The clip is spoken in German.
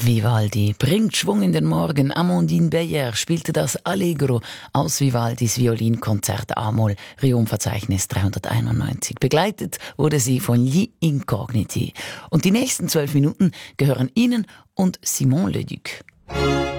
Vivaldi bringt Schwung in den Morgen. Amandine Beyer spielte das Allegro aus Vivaldis Violinkonzert A-Moll, Riom-Verzeichnis 391. Begleitet wurde sie von Gli Incogniti. Und die nächsten 12 Minuten gehören Ihnen und Simon Leduc.